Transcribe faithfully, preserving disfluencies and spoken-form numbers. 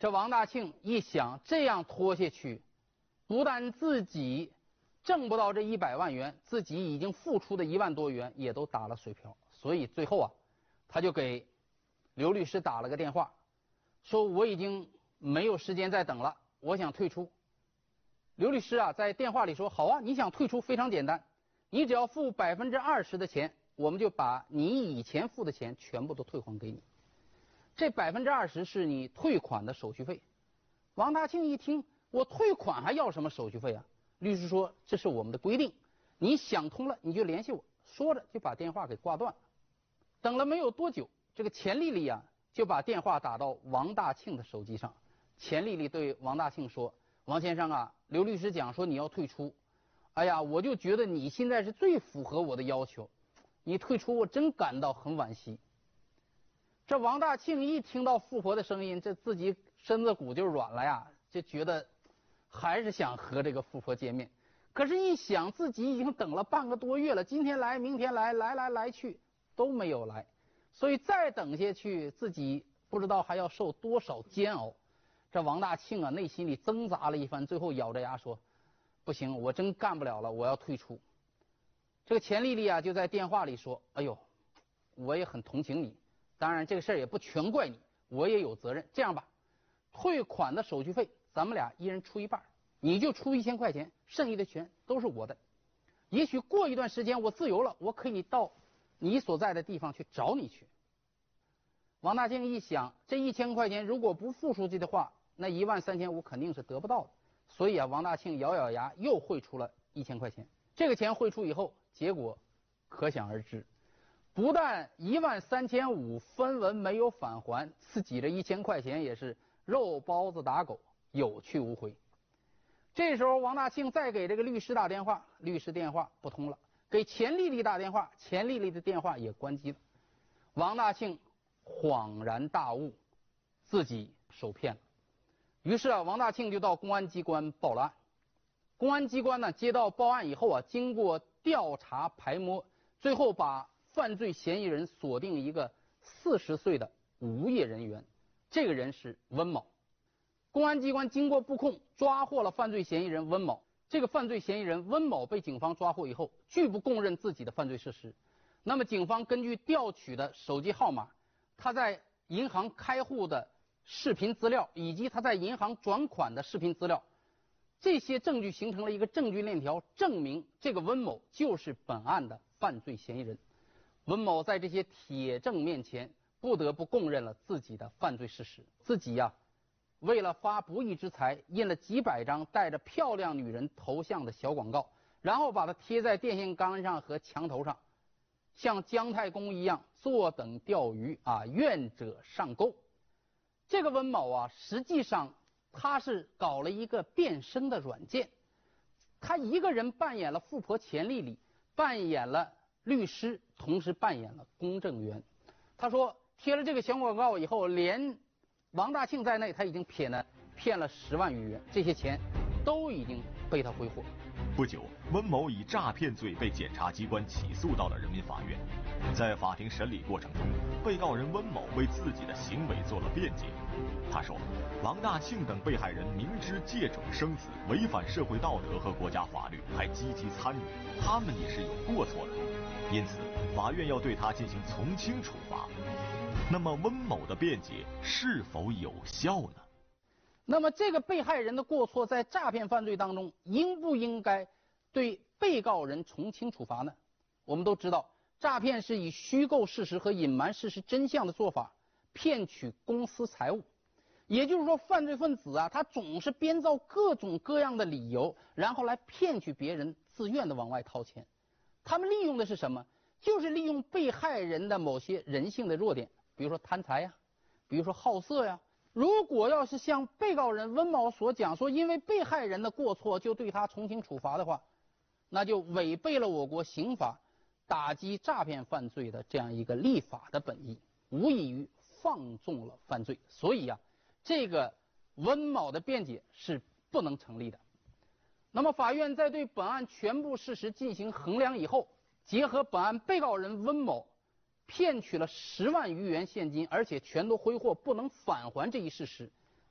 这王大庆一想，这样拖下去，不但自己挣不到这一百万元，自己已经付出的一万多元也都打了水漂。所以最后啊，他就给刘律师打了个电话，说我已经没有时间再等了，我想退出。刘律师啊，在电话里说：“好啊，你想退出非常简单，你只要付百分之二十的钱，我们就把你以前付的钱全部都退还给你。这百分之二十是你退款的手续费。”王大庆一听，我退款还要什么手续费啊？律师说：“这是我们的规定，你想通了你就联系我。”说着就把电话给挂断了。等了没有多久，这个钱丽丽啊就把电话打到王大庆的手机上。钱丽丽对王大庆说：“王先生啊，刘律师讲说你要退出，哎呀，我就觉得你现在是最符合我的要求，你退出我真感到很惋惜。”这王大庆一听到富婆的声音，这自己身子骨就软了呀，就觉得还是想和这个富婆见面。可是，一想自己已经等了半个多月了，今天来，明天来，来来来去都没有来，所以再等下去，自己不知道还要受多少煎熬。这王大庆啊，内心里挣扎了一番，最后咬着牙说：“不行，我真干不了了，我要退出。”这个钱丽丽啊，就在电话里说：“哎呦，我也很同情你，当然这个事儿也不全怪你，我也有责任。这样吧，退款的手续费咱们俩一人出一半，你就出一千块钱，剩下的钱都是我的。也许过一段时间我自由了，我可以到你所在的地方去找你去。”王大庆一想，这一千块钱如果不付出去的话，那一万三千五肯定是得不到的。所以啊，王大庆咬咬牙又汇出了一千块钱。这个钱汇出以后，结果可想而知，不但一万三千五分文没有返还，自己这一千块钱也是肉包子打狗，有去无回。这时候王大庆再给这个律师打电话，律师电话不通了；给钱丽丽打电话，钱丽丽的电话也关机了。王大庆恍然大悟，自己受骗了。于是啊，王大庆就到公安机关报了案。公安机关呢接到报案以后啊，经过调查排摸，最后把犯罪嫌疑人锁定一个四十岁的无业人员，这个人是温某。公安机关经过布控，抓获了犯罪嫌疑人温某。这个犯罪嫌疑人温某被警方抓获以后，拒不供认自己的犯罪事实。那么警方根据调取的手机号码，他在银行开户的视频资料，以及他在银行转款的视频资料，这些证据形成了一个证据链条，证明这个温某就是本案的犯罪嫌疑人。温某在这些铁证面前，不得不供认了自己的犯罪事实。自己呀、啊，为了发不义之财，印了几百张带着漂亮女人头像的小广告，然后把它贴在电线杆上和墙头上，像姜太公一样坐等钓鱼啊，愿者上钩。这个温某啊，实际上他是搞了一个变声的软件，他一个人扮演了富婆钱丽丽，扮演了律师，同时扮演了公证员。他说贴了这个小广告以后，连王大庆在内，他已经骗了骗了十万余元，这些钱都已经被他挥霍。 不久，温某以诈骗罪被检察机关起诉到了人民法院。在法庭审理过程中，被告人温某为自己的行为做了辩解。他说，王大庆等被害人明知借种生子违反社会道德和国家法律，还积极参与，他们也是有过错的，因此法院要对他进行从轻处罚。那么温某的辩解是否有效呢？ 那么这个被害人的过错在诈骗犯罪当中应不应该对被告人从轻处罚呢？我们都知道，诈骗是以虚构事实和隐瞒事实真相的做法骗取公私财物。也就是说，犯罪分子啊，他总是编造各种各样的理由，然后来骗取别人，自愿的往外掏钱。他们利用的是什么？就是利用被害人的某些人性的弱点，比如说贪财呀，比如说好色呀。如果要是像被告人温某所讲说，因为被害人的过错就对他从轻处罚的话，那就违背了我国刑法打击诈骗犯罪的这样一个立法的本意，无异于放纵了犯罪。所以啊，这个温某的辩解是不能成立的。那么法院在对本案全部事实进行衡量以后，结合本案被告人温某骗取了十万余元现金，而且全都挥霍不能返还这一事实，